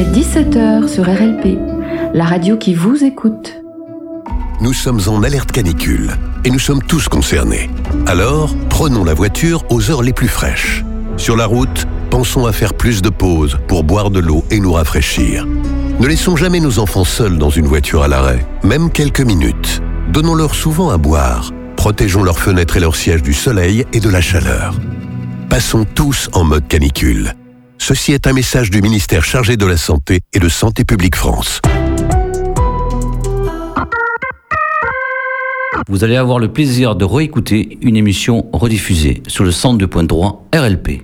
est 17h sur RLP, la radio qui vous écoute. Nous sommes en alerte canicule et nous sommes tous concernés. Alors, prenons la voiture aux heures les plus fraîches. Sur la route, pensons à faire plus de pauses pour boire de l'eau et nous rafraîchir. Ne laissons jamais nos enfants seuls dans une voiture à l'arrêt, même quelques minutes. Donnons-leur souvent à boire. Protégeons leurs fenêtres et leurs sièges du soleil et de la chaleur. Passons tous en mode canicule. Ceci est un message du ministère chargé de la Santé et de Santé publique France. Vous allez avoir le plaisir de réécouter une émission rediffusée sur le 102.3 RLP.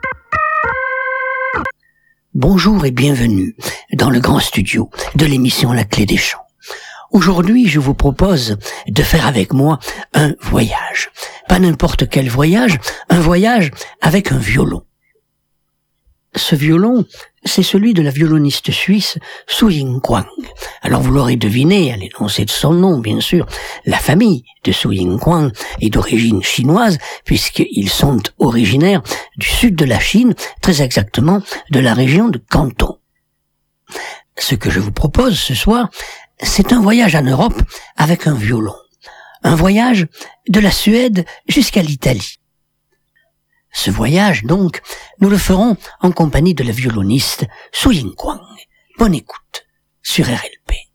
Bonjour et bienvenue dans le grand studio de l'émission La Clé des Champs. Aujourd'hui, je vous propose de faire avec moi un voyage. Pas n'importe quel voyage, un voyage avec un violon. Ce violon, c'est celui de la violoniste suisse Su Ying-Kwang. Alors vous l'aurez deviné à l'énoncé de son nom, bien sûr, la famille de Su Ying-Kwang est d'origine chinoise, puisqu'ils sont originaires du sud de la Chine, très exactement de la région de Canton. Ce que je vous propose ce soir, c'est un voyage en Europe avec un violon. Un voyage de la Suède jusqu'à l'Italie. Ce voyage, donc, nous le ferons en compagnie de la violoniste Su Ying-Kwang. Bonne écoute sur RLP.